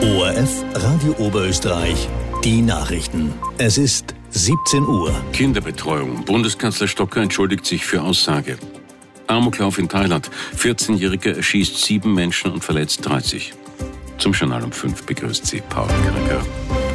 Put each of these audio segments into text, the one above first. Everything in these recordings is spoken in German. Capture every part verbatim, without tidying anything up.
O R F Radio Oberösterreich, die Nachrichten. Es ist siebzehn Uhr. Kinderbetreuung. Bundeskanzler Stocker entschuldigt sich für Aussage. Amoklauf in Thailand. vierzehnjähriger erschießt sieben Menschen und verletzt dreißig. Zum Journal um fünf begrüßt Sie Paul Kracker.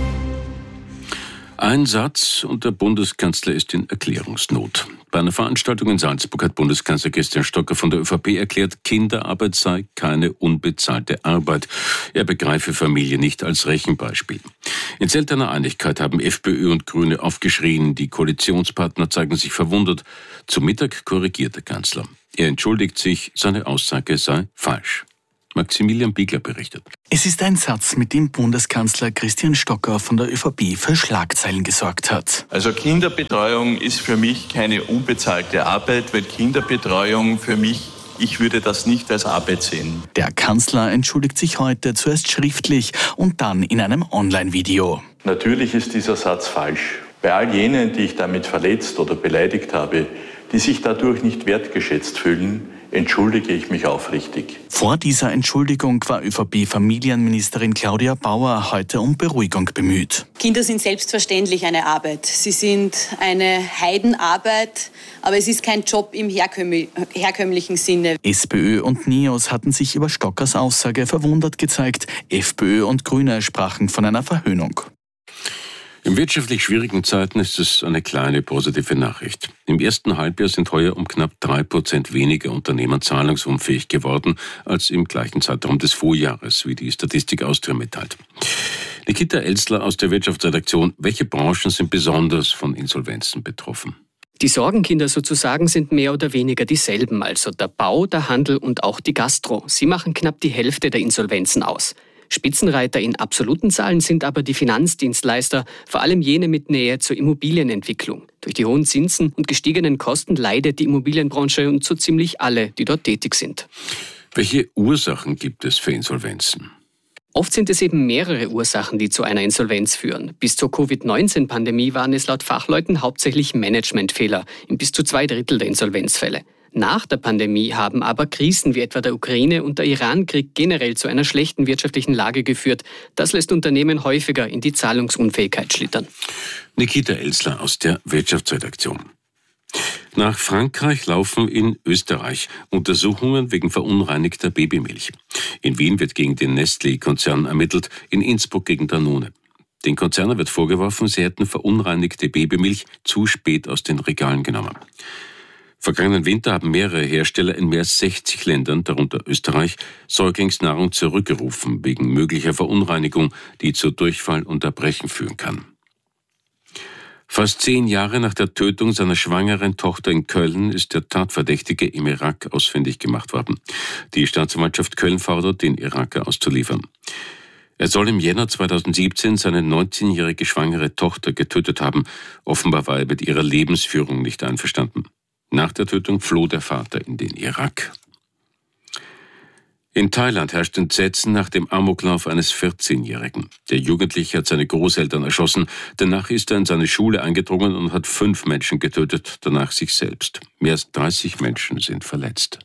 Ein Satz und der Bundeskanzler ist in Erklärungsnot. Bei einer Veranstaltung in Salzburg hat Bundeskanzler Christian Stocker von der ÖVP erklärt, Kinderarbeit sei keine unbezahlte Arbeit. Er begreife Familie nicht als Rechenbeispiel. In seltener Einigkeit haben FPÖ und Grüne aufgeschrien. Die Koalitionspartner zeigen sich verwundert. Zum Mittag korrigiert der Kanzler. Er entschuldigt sich, seine Aussage sei falsch. Maximilian Biegler berichtet. Es ist ein Satz, mit dem Bundeskanzler Christian Stocker von der ÖVP für Schlagzeilen gesorgt hat. Also Kinderbetreuung ist für mich keine unbezahlte Arbeit, weil Kinderbetreuung für mich, ich würde das nicht als Arbeit sehen. Der Kanzler entschuldigt sich heute zuerst schriftlich und dann in einem Online-Video. Natürlich ist dieser Satz falsch. Bei all jenen, die ich damit verletzt oder beleidigt habe, die sich dadurch nicht wertgeschätzt fühlen, entschuldige ich mich aufrichtig. Vor dieser Entschuldigung war ÖVP-Familienministerin Claudia Bauer heute um Beruhigung bemüht. Kinder sind selbstverständlich eine Arbeit. Sie sind eine Heidenarbeit, aber es ist kein Job im herkömm- herkömmlichen Sinne. SPÖ und NEOS hatten sich über Stockers Aussage verwundert gezeigt. FPÖ und Grüne sprachen von einer Verhöhnung. In wirtschaftlich schwierigen Zeiten ist es eine kleine positive Nachricht. Im ersten Halbjahr sind heuer um knapp drei Prozent weniger Unternehmen zahlungsunfähig geworden als im gleichen Zeitraum des Vorjahres, wie die Statistik Austria mitteilt. Nikita Elstler aus der Wirtschaftsredaktion. Welche Branchen sind besonders von Insolvenzen betroffen? Die Sorgenkinder sozusagen sind mehr oder weniger dieselben, also der Bau, der Handel und auch die Gastro. Sie machen knapp die Hälfte der Insolvenzen aus. Spitzenreiter in absoluten Zahlen sind aber die Finanzdienstleister, vor allem jene mit Nähe zur Immobilienentwicklung. Durch die hohen Zinsen und gestiegenen Kosten leidet die Immobilienbranche und so ziemlich alle, die dort tätig sind. Welche Ursachen gibt es für Insolvenzen? Oft sind es eben mehrere Ursachen, die zu einer Insolvenz führen. Bis zur Covid neunzehn Pandemie waren es laut Fachleuten hauptsächlich Managementfehler in bis zu zwei Drittel der Insolvenzfälle. Nach der Pandemie haben aber Krisen wie etwa der Ukraine- und der Iran-Krieg generell zu einer schlechten wirtschaftlichen Lage geführt. Das lässt Unternehmen häufiger in die Zahlungsunfähigkeit schlittern. Nikita Elstler aus der Wirtschaftsredaktion. Nach Frankreich laufen in Österreich Untersuchungen wegen verunreinigter Babymilch. In Wien wird gegen den Nestlé-Konzern ermittelt, in Innsbruck gegen Danone. Den Konzernen wird vorgeworfen, sie hätten verunreinigte Babymilch zu spät aus den Regalen genommen. Vergangenen Winter haben mehrere Hersteller in mehr als sechzig Ländern, darunter Österreich, Säuglingsnahrung zurückgerufen wegen möglicher Verunreinigung, die zu Durchfall und Erbrechen führen kann. Fast zehn Jahre nach der Tötung seiner schwangeren Tochter in Köln ist der Tatverdächtige im Irak ausfindig gemacht worden. Die Staatsanwaltschaft Köln fordert, den Iraker auszuliefern. Er soll im Jänner zweitausendsiebzehn seine neunzehnjährige schwangere Tochter getötet haben. Offenbar war er mit ihrer Lebensführung nicht einverstanden. Nach der Tötung floh der Vater in den Irak. In Thailand herrscht Entsetzen nach dem Amoklauf eines vierzehnjährigen. Der Jugendliche hat seine Großeltern erschossen. Danach ist er in seine Schule eingedrungen und hat fünf Menschen getötet, danach sich selbst. Mehr als dreißig Menschen sind verletzt.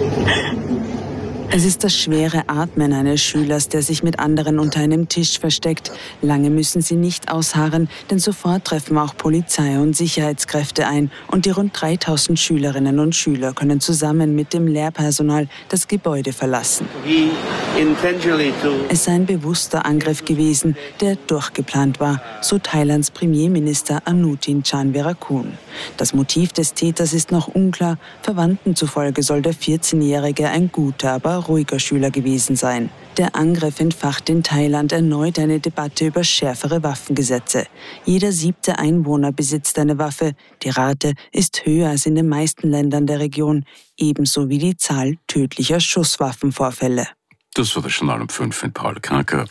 Es ist das schwere Atmen eines Schülers, der sich mit anderen unter einem Tisch versteckt. Lange müssen sie nicht ausharren, denn sofort treffen auch Polizei und Sicherheitskräfte ein. Und die rund dreitausend Schülerinnen und Schüler können zusammen mit dem Lehrpersonal das Gebäude verlassen. Es sei ein bewusster Angriff gewesen, der durchgeplant war, so Thailands Premierminister Anutin Chanvirakul. Das Motiv des Täters ist noch unklar. Verwandten zufolge soll der vierzehnjährige ein guter, aber ruhiger Schüler gewesen sein. Der Angriff entfacht in Thailand erneut eine Debatte über schärfere Waffengesetze. Jeder siebte Einwohner besitzt eine Waffe. Die Rate ist höher als in den meisten Ländern der Region, ebenso wie die Zahl tödlicher Schusswaffenvorfälle. Das war das Journal um fünf in Paul Kracker.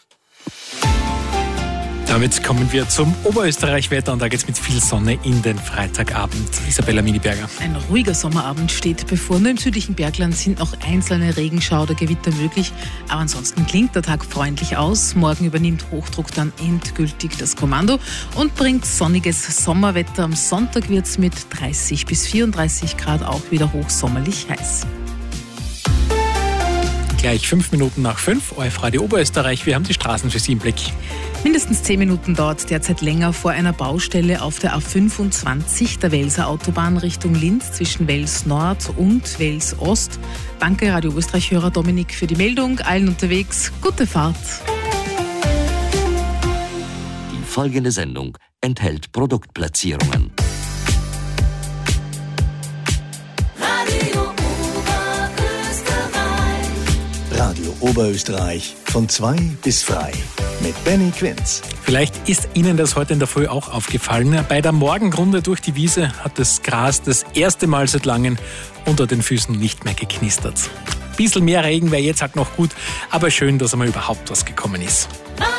Damit kommen wir zum Oberösterreich-Wetter und da geht es mit viel Sonne in den Freitagabend. Isabella Miniberger. Ein ruhiger Sommerabend steht bevor. Nur im südlichen Bergland sind noch einzelne Regenschauer oder Gewitter möglich. Aber ansonsten klingt der Tag freundlich aus. Morgen übernimmt Hochdruck dann endgültig das Kommando und bringt sonniges Sommerwetter. Am Sonntag wird es mit dreißig bis vierunddreißig Grad auch wieder hochsommerlich heiß. Gleich fünf Minuten nach fünf, O R F Radio Oberösterreich. Wir haben die Straßen für Sie im Blick. Mindestens zehn Minuten dauert derzeit länger vor einer Baustelle auf der A fünfundzwanzig, der Welser Autobahn Richtung Linz zwischen Wels Nord und Wels Ost. Danke, Radio Oberösterreich-Hörer Dominik, für die Meldung. Allen unterwegs, gute Fahrt. Die folgende Sendung enthält Produktplatzierungen. Radio Oberösterreich von zwei bis frei mit Benny Quinz. Vielleicht ist Ihnen das heute in der Früh auch aufgefallen. Bei der Morgenrunde durch die Wiese hat das Gras das erste Mal seit langem unter den Füßen nicht mehr geknistert. Ein bisschen mehr Regen wäre jetzt halt noch gut, aber schön, dass einmal überhaupt was gekommen ist.